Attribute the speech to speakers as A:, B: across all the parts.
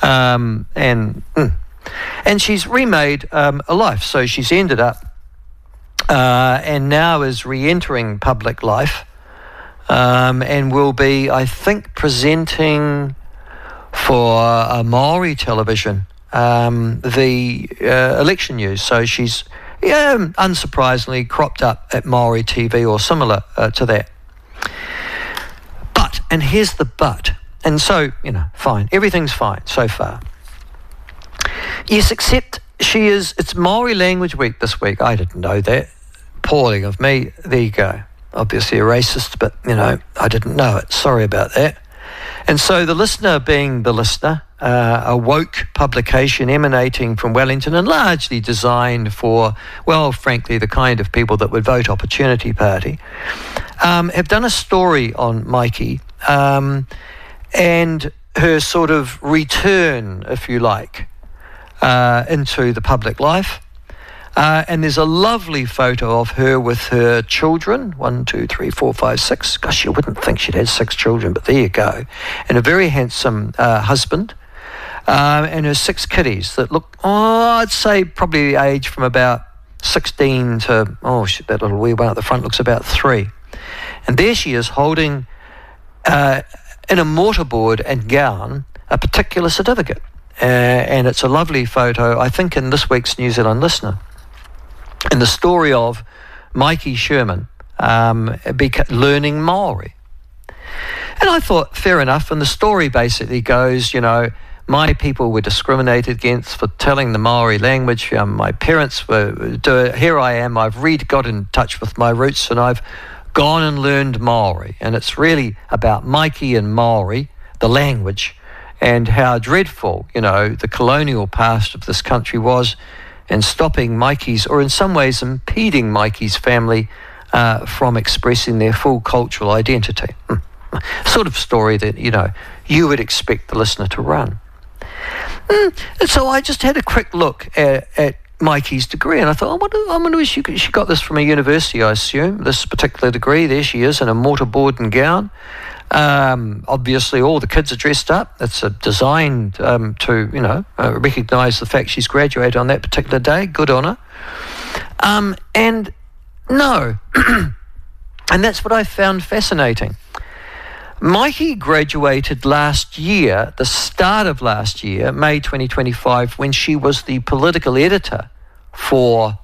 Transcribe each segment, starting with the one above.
A: And she's remade a life. So she's ended up and now is re-entering public life, and will be, I think, presenting for Maori television the election news. So she's unsurprisingly cropped up at Maori TV or similar to that. But, and here's the but, and so, fine, everything's fine so far. Yes, except it's Maori Language Week this week. I didn't know that. Appalling of me. There you go. Obviously a racist, but, I didn't know it. Sorry about that. And so The Listener, being The Listener, a woke publication emanating from Wellington and largely designed for, well, frankly, the kind of people that would vote Opportunity Party, have done a story on Maiki and her sort of return, if you like, into the public life. And there's a lovely photo of her with her children, 1, 2, 3, 4, 5, 6. Gosh, you wouldn't think she'd had 6 children, but there you go. And a very handsome husband, and her 6 kiddies that look, I'd say probably the age from about 16 to, that little wee one at the front looks about 3. And there she is holding, in a mortarboard and gown, a particular certificate. And it's a lovely photo, I think, in this week's New Zealand Listener. And the story of Maiki Sherman learning Maori. And I thought, fair enough. And the story basically goes, my people were discriminated against for telling the Maori language. My parents were, here I am, I've got in touch with my roots and I've gone and learned Maori. And it's really about Maiki and Maori, the language, and how dreadful, the colonial past of this country was, and stopping Maiki's, or in some ways impeding Maiki's family from expressing their full cultural identity. Sort of story that, you would expect the listener to run. And so I just had a quick look at Maiki's degree, and I thought, I wonder if she got this from a university, I assume, this particular degree. There she is in a mortarboard and gown. Obviously all the kids are dressed up. It's designed to, recognise the fact she's graduated on that particular day. Good on her. And no, and that's what I found fascinating. Maiki graduated last year, the start of last year, May 2025, when she was the political editor for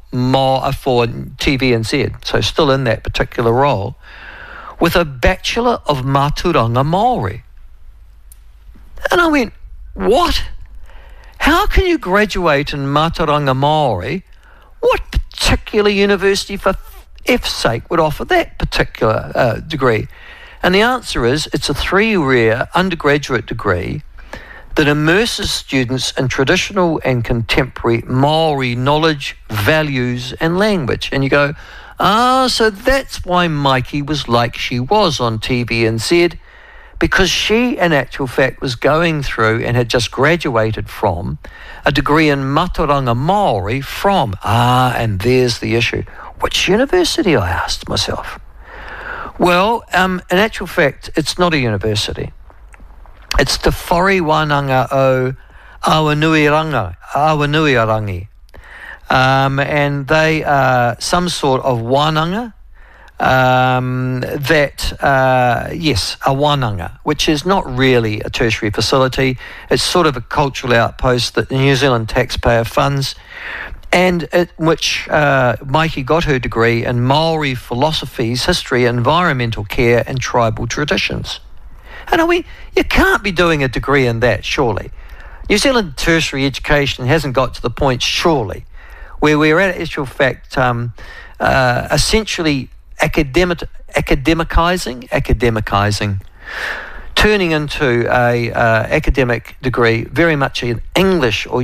A: TVNZ, so still in that particular role, with a Bachelor of Mātauranga Māori. And I went, what? How can you graduate in Mātauranga Māori? What particular university, for F's sake, would offer that particular degree? And the answer is, it's a 3-year undergraduate degree that immerses students in traditional and contemporary Māori knowledge, values, and language. And you go, so that's why Maiki was like she was on TVNZ, because she, in actual fact, was going through and had just graduated from a degree in Mātauranga Māori from, and there's the issue. Which university, I asked myself. Well, in actual fact, it's not a university. It's Te Whare Wānanga o Awanuirangi. And they are some sort of wānanga a wānanga, which is not really a tertiary facility. It's sort of a cultural outpost that the New Zealand taxpayer funds, and which Maiki got her degree in Maori philosophies, history, environmental care, and tribal traditions. And you can't be doing a degree in that, surely. New Zealand tertiary education hasn't got to the point, surely, where we're at actual fact essentially academicizing, turning into a academic degree very much in English or